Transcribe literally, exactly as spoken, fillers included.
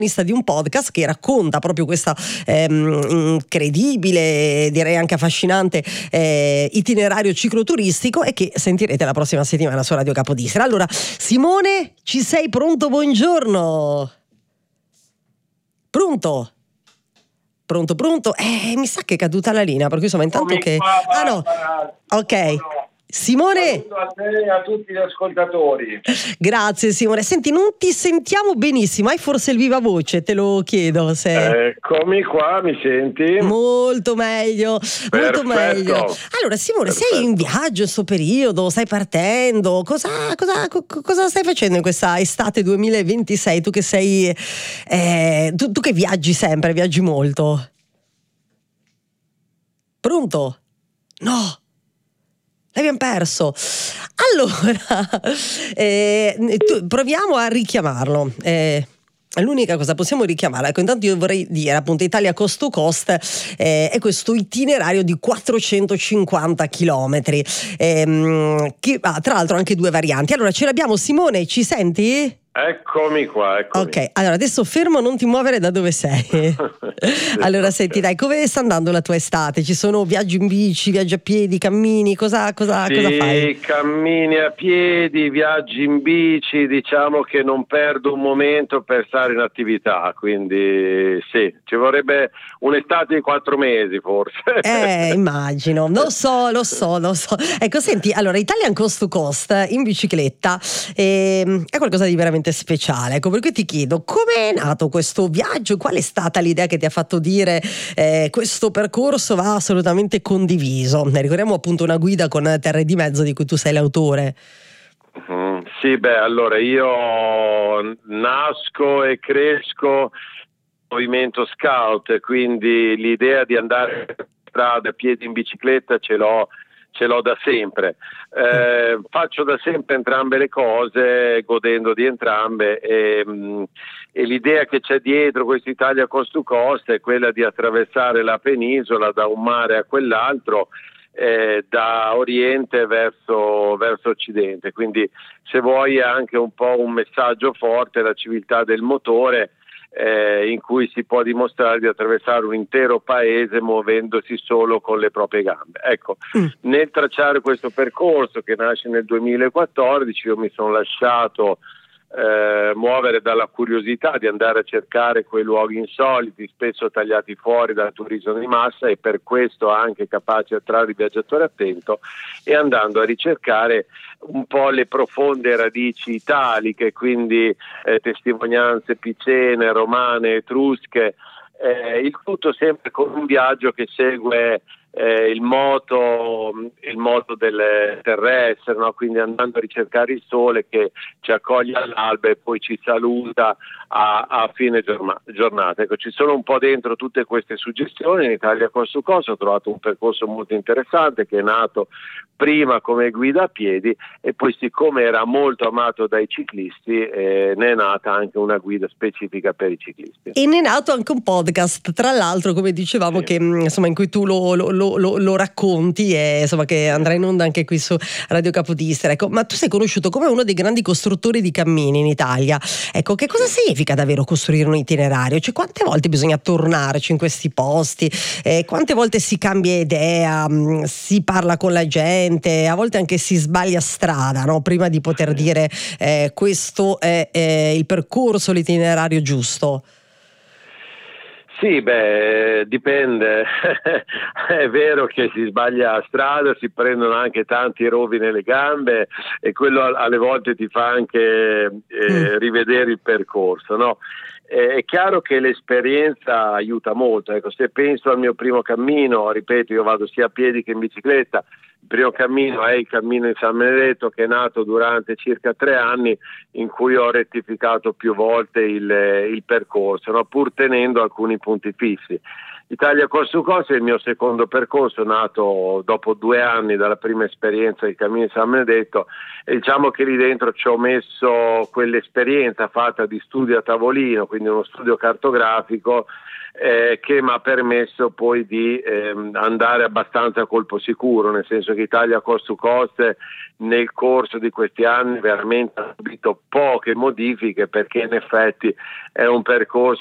di un podcast che racconta proprio questa ehm, incredibile, direi anche affascinante eh, itinerario cicloturistico, e che sentirete la prossima settimana su Radio Capodistria. Allora, Simone, ci sei pronto? Buongiorno. Pronto? Pronto, pronto? Eh, mi sa che è caduta la linea, perché insomma intanto che... Ah no, ok. Simone, saluto a te e a tutti gli ascoltatori. Grazie Simone. Senti, non ti sentiamo benissimo, hai forse il viva voce? Te lo chiedo se... Eccomi qua, mi senti? Molto meglio, molto Perfetto. meglio. Allora Simone, Perfetto. sei in viaggio in sto periodo, stai partendo, cosa, cosa, co- cosa stai facendo in questa estate duemilaventisei? Tu che sei, eh, tu, tu che viaggi sempre, viaggi molto. Pronto? No. L'abbiamo perso. Allora, eh, tu, proviamo a richiamarlo. Eh, è l'unica cosa, possiamo richiamarlo. Ecco, intanto io vorrei dire, appunto, Italia Coast to Coast eh, è questo itinerario di quattrocentocinquanta chilometri, ehm, che ha tra l'altro anche due varianti. Allora, ce l'abbiamo, Simone, ci senti? Eccomi qua, eccomi. Ok, allora adesso fermo, non ti muovere da dove sei. Allora senti, dai, come sta andando la tua estate? Ci sono viaggi in bici, viaggi a piedi, cammini, cosa, cosa, sì, cosa fai? cammini a piedi, viaggi in bici, diciamo che non perdo un momento per stare in attività, quindi sì, ci vorrebbe un'estate di quattro mesi forse. Eh, immagino, lo so, lo so, lo so. Ecco, senti, allora, Italian Coast to Coast in bicicletta ehm, è qualcosa di veramente speciale, ecco, perché ti chiedo, come è nato questo viaggio? Qual è stata l'idea che ti ha fatto dire eh, questo percorso va assolutamente condiviso? Ne ricordiamo appunto una guida con Terre di Mezzo di cui tu sei l'autore. Mm, sì, beh, allora io nasco e cresco movimento scout, quindi l'idea di andare per strada a piedi in bicicletta ce l'ho ce l'ho da sempre. Eh, faccio da sempre entrambe le cose, godendo di entrambe, e, mh, e l'idea che c'è dietro questo Italia Coast to Coast è quella di attraversare la penisola da un mare a quell'altro, eh, da oriente verso, verso occidente, quindi se vuoi è anche un po' un messaggio forte, la civiltà del motore, Eh, in cui si può dimostrare di attraversare un intero paese muovendosi solo con le proprie gambe. Ecco, mm. nel tracciare questo percorso che nasce nel duemilaquattordici io mi sono lasciato eh, muovere dalla curiosità di andare a cercare quei luoghi insoliti, spesso tagliati fuori dal turismo di massa e per questo anche capaci di attrarre il viaggiatore attento, e andando a ricercare un po' le profonde radici italiche, quindi eh, testimonianze picene, romane, etrusche, eh, il tutto sempre con un viaggio che segue eh, il moto il moto del terrestre, no? Quindi andando a ricercare il sole che ci accoglie all'alba e poi ci saluta a, a fine giorna- giornata. Ecco, ci sono un po' dentro tutte queste suggestioni. In Italia Coast to Coast ho trovato un percorso molto interessante che è nato prima come guida a piedi e poi, siccome era molto amato dai ciclisti, eh, ne è nata anche una guida specifica per i ciclisti. E ne è nato anche un podcast, tra l'altro, come dicevamo, sì. che insomma in cui tu lo, lo, lo, lo racconti e insomma che andrà in onda anche qui su Radio Capodistria. Ecco, ma tu sei conosciuto come uno dei grandi costruttori di cammini in Italia. Ecco, che cosa significa davvero costruire un itinerario? Cioè, quante volte bisogna tornarci in questi posti? Eh, quante volte si cambia idea, mh, si parla con la gente, a volte anche si sbaglia strada, no? Prima di poter dire eh, questo è, è il percorso, l'itinerario giusto. Sì, beh, dipende. È vero che si sbaglia a strada, si prendono anche tanti rovi nelle gambe e quello alle volte ti fa anche eh, mm. rivedere il percorso, no? È chiaro che l'esperienza aiuta molto. Ecco, se penso al mio primo cammino, ripeto, io vado sia a piedi che in bicicletta. Il primo cammino è il cammino in San Benedetto, che è nato durante circa tre anni, in cui ho rettificato più volte il, il percorso, no? Pur tenendo alcuni punti fissi. Italia Coast to Coast è il mio secondo percorso, nato dopo due anni dalla prima esperienza di Cammino di San Benedetto, e diciamo che lì dentro ci ho messo quell'esperienza fatta di studio a tavolino, quindi uno studio cartografico eh, che mi ha permesso poi di eh, andare abbastanza a colpo sicuro, nel senso che Italia Coast to Coast nel corso di questi anni veramente ha subito poche modifiche, perché in effetti è un percorso